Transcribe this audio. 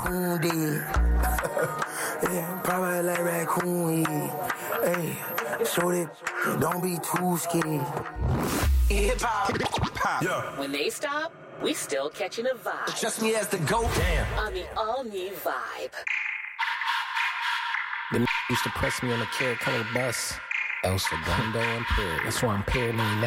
raccoon did. Yeah, probably like raccoon, yeah. Hey, so that don't be too scared. Hip-hop. Yeah. When they stop, we still catching a vibe. Trust me as the GOAT. Damn. On the all-new Vibe. The used to press me on the Carrot Color bus. El Segundo Imperial. That's why I'm paranoid now.